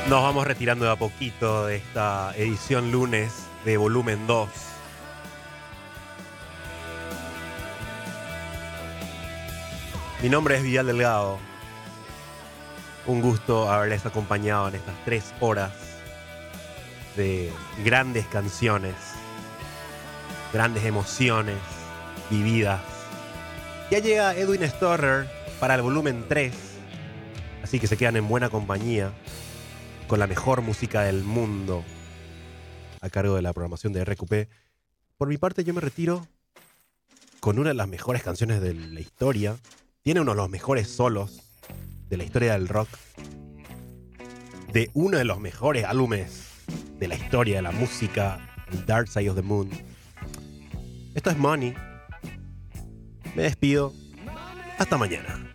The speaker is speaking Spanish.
Nos vamos retirando de a poquito de esta edición lunes de volumen 2. Mi nombre es Vidal Delgado. Un gusto haberles acompañado en estas 3 horas de grandes canciones, grandes emociones vividas. Ya llega Edwin Storer para el volumen 3, así que se quedan en buena compañía con la mejor música del mundo a cargo de la programación de RQP. Por mi parte, yo me retiro con una de las mejores canciones de la historia. Tiene uno de los mejores solos de la historia del rock, de uno de los mejores álbumes de la historia de la música, el Dark Side of the Moon. Esto es Money. Me despido. Hasta mañana.